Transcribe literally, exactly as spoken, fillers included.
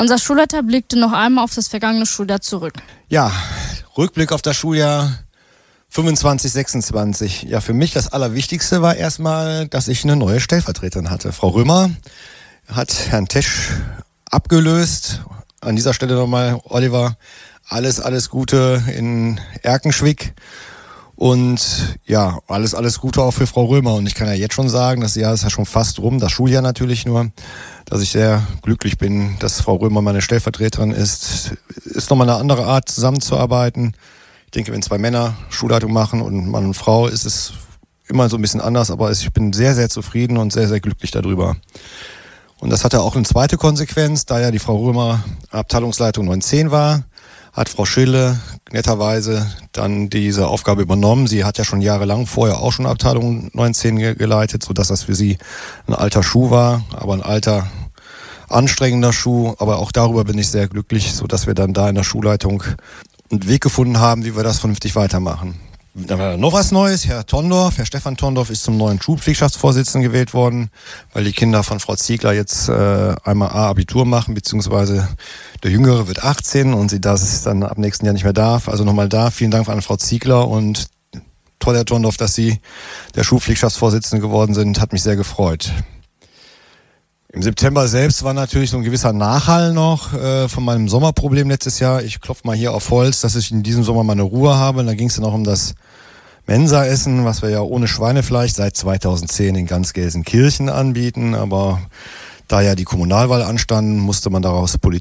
Unser Schulleiter blickte noch einmal auf das vergangene Schuljahr zurück. Ja, Rückblick auf das Schuljahr fünfundzwanzig sechsundzwanzig. Ja, für mich das Allerwichtigste war erstmal, dass ich eine neue Stellvertreterin hatte. Frau Römer hat Herrn Tesch abgelöst. An dieser Stelle nochmal, Oliver, alles, alles Gute in Erkenschwick. Und ja, alles, alles Gute auch für Frau Römer. Und ich kann ja jetzt schon sagen, das Jahr ist ja schon fast rum, das Schuljahr natürlich nur, dass ich sehr glücklich bin, dass Frau Römer meine Stellvertreterin ist. Ist nochmal eine andere Art, zusammenzuarbeiten. Ich denke, wenn zwei Männer Schulleitung machen und Mann und Frau, ist es immer so ein bisschen anders. Aber ich bin sehr, sehr zufrieden und sehr, sehr glücklich darüber. Und das hatte auch eine zweite Konsequenz, da ja die Frau Römer Abteilungsleitung neun zehn war, hat Frau Schille netterweise dann diese Aufgabe übernommen. Sie hat ja schon jahrelang vorher auch schon Abteilung neun zehn ge- geleitet, sodass das für sie ein alter Schuh war, aber ein alter, anstrengender Schuh. Aber auch darüber bin ich sehr glücklich, sodass wir dann da in der Schulleitung einen Weg gefunden haben, wie wir das vernünftig weitermachen. Dann war noch was Neues. Herr Tondorf, Herr Stefan Tondorf ist zum neuen Schulpflegschaftsvorsitzenden gewählt worden, weil die Kinder von Frau Ziegler jetzt äh, einmal A Abitur machen, beziehungsweise der Jüngere wird achtzehn und sie das dann ab nächsten Jahr nicht mehr darf. Also nochmal da, vielen Dank an Frau Ziegler und toll, Herr Tondorf, dass Sie der Schulpflegschaftsvorsitzende geworden sind, hat mich sehr gefreut. Im September selbst war natürlich so ein gewisser Nachhall noch äh, von meinem Sommerproblem letztes Jahr. Ich klopfe mal hier auf Holz, dass ich in diesem Sommer mal eine Ruhe habe. Und da ging es dann auch um das Mensaessen, was wir ja ohne Schweinefleisch seit zweitausendzehn in ganz Gelsenkirchen anbieten. Aber da ja die Kommunalwahl anstanden, musste man daraus Politik